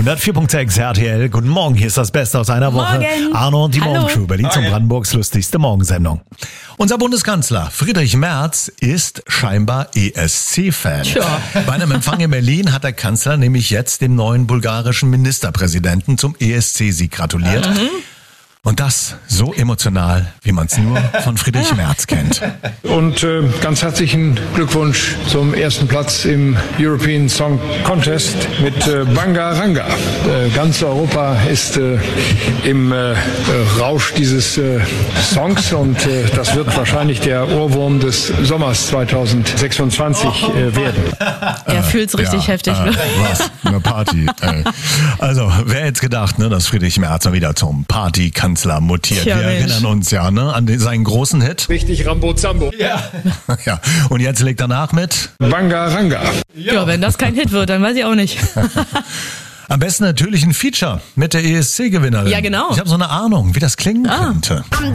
104.6 RTL. Guten Morgen, hier ist das Beste aus einer Woche. Morgen. Arno und die Hallo. Morgencrew, Berlins und Brandenburgs lustigste Morgensendung. Unser Bundeskanzler Friedrich Merz ist scheinbar ESC-Fan. Tja. Bei einem Empfang in Berlin hat der Kanzler nämlich jetzt dem neuen bulgarischen Ministerpräsidenten zum ESC-Sieg gratuliert. Und das so emotional, wie man es nur von Friedrich Merz kennt. Und ganz herzlichen Glückwunsch zum ersten Platz im European Song Contest mit Banga Ranga. Ganz Europa ist im Rausch dieses Songs und das wird wahrscheinlich der Ohrwurm des Sommers 2026 werden. Er fühlt's richtig heftig. Ne? Was? Eine Party. Ey. Also, wer hätte gedacht, ne, dass Friedrich Merz mal wieder zum Partykanzler mutiert. Tja, Wir Mensch. erinnern uns ja an seinen großen Hit. Richtig Rambo-Zambo. Ja. Und jetzt legt er nach mit. Banga Ranga. Ja, wenn das kein Hit wird, dann weiß ich auch nicht. Am besten natürlich ein Feature mit der ESC-Gewinnerin. Ja, genau. Ich habe so eine Ahnung, wie das klingen könnte. I'm